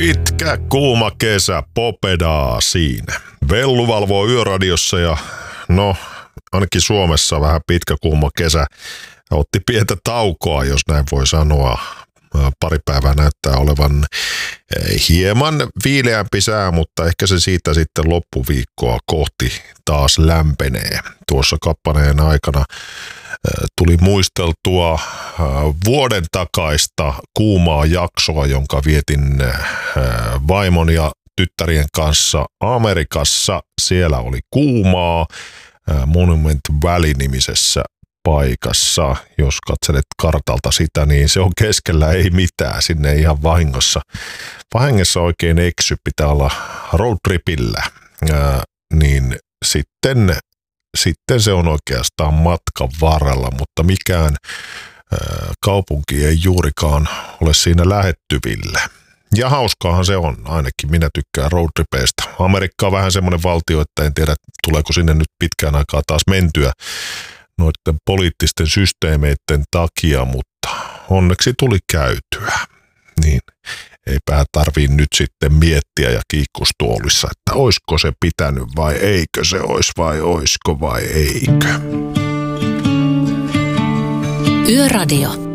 Pitkä kuuma kesä popedaa siinä. Vellu valvoo Yöradiossa ja ainakin Suomessa vähän pitkä kuuma kesä otti pientä taukoa, jos näin voi sanoa. Pari päivää näyttää olevan hieman viileämpi sää, mutta ehkä se siitä sitten loppuviikkoa kohti taas lämpenee. Tuossa kappaneen aikana tuli muisteltua vuoden takaista kuumaa jaksoa, jonka vietin vaimon ja tyttärien kanssa Amerikassa. Siellä oli kuumaa Monument Valley-nimisessä paikassa. Jos katselet kartalta sitä, niin se on keskellä ei mitään. Sinne ei ihan vahingossa oikein eksy, pitää olla roadtripillä. Niin sitten se on oikeastaan matkan varrella, mutta mikään kaupunki ei juurikaan ole siinä lähettyvillä. Ja hauskaahan se on, ainakin minä tykkään roadtripeistä. Amerikka on vähän semmoinen valtio, että en tiedä tuleeko sinne nyt pitkään aikaa taas mentyä noiden poliittisten systeemeiden takia, mutta onneksi tuli käytyä. Niin eipä tarvii nyt sitten miettiä ja kiikkustuolissa, että oisko se pitänyt vai eikö se ois vai oisko vai eikö. Yöradio.